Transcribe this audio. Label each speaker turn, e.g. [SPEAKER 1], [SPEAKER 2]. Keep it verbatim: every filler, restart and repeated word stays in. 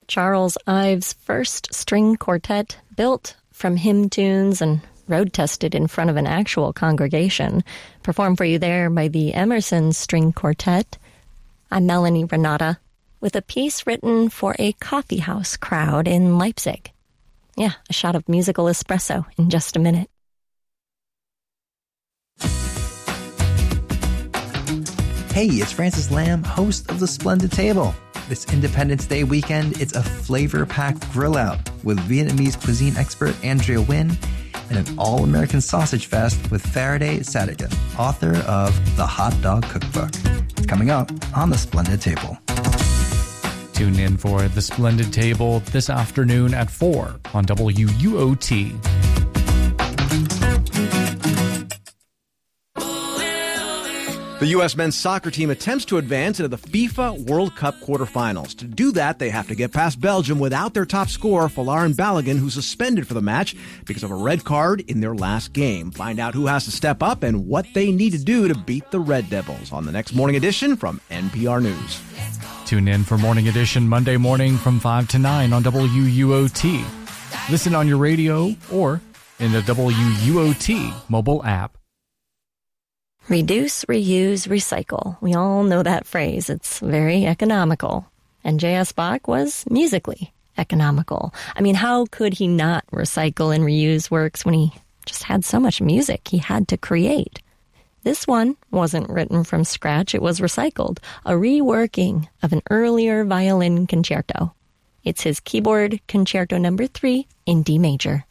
[SPEAKER 1] Charles Ives' first string quartet, built from hymn tunes and road-tested in front of an actual congregation, performed for you there by the Emerson String Quartet. I'm Melanie Renata, with a piece written for a coffeehouse crowd in Leipzig. Yeah, a shot of musical espresso in just a minute.
[SPEAKER 2] Hey, it's Francis Lamb, host of The Splendid Table. This Independence Day weekend, it's a flavor-packed grill out with Vietnamese cuisine expert Andrea Nguyen and an all-American sausage fest with Faraday Sadigan, author of The Hot Dog Cookbook. It's coming up on The Splendid Table.
[SPEAKER 3] Tune in for The Splendid Table this afternoon at four on W U O T.
[SPEAKER 4] The U S men's soccer team attempts to advance into the FIFA World Cup quarterfinals. To do that, they have to get past Belgium without their top scorer, Folarin Balogun, who's suspended for the match because of a red card in their last game. Find out who has to step up and what they need to do to beat the Red Devils on the next Morning Edition from N P R News.
[SPEAKER 3] Tune in for Morning Edition Monday morning from five to nine on W U O T. Listen on your radio or in the W U O T mobile app.
[SPEAKER 1] Reduce, reuse, recycle. We all know that phrase. It's very economical. And J S. Bach was musically economical. I mean, how could he not recycle and reuse works when he just had so much music he had to create? This one wasn't written from scratch. It was recycled, a reworking of an earlier violin concerto. It's his keyboard concerto number three in D major.